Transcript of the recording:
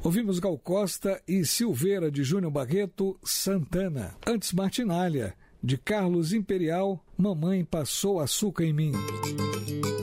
Ouvimos Gal Costa e Silveira, de Júnior Barreto, Santana. Antes, Martinália, de Carlos Imperial, Mamãe Passou Açúcar em Mim.